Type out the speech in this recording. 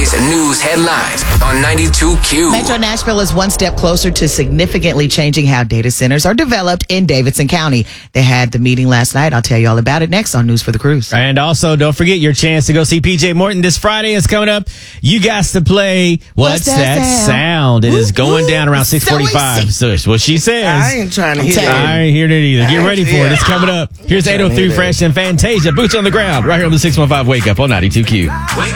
today's news headlines on 92Q. Metro Nashville is one step closer to significantly changing how data centers are developed in Davidson County. They had the meeting last night. I'll tell you all about it next on News for the Cruise. And also, don't forget your chance to go see PJ Morton this Friday is coming up. You got to play What's That Sound? It is going down around 6:45. So that's what she says. I ain't trying to hear that. I ain't hearing it either. Get ready for it. It's coming up. Here's 803 Fresh and Fantasia. Boots on the ground right here on the 615 Wake Up on 92Q.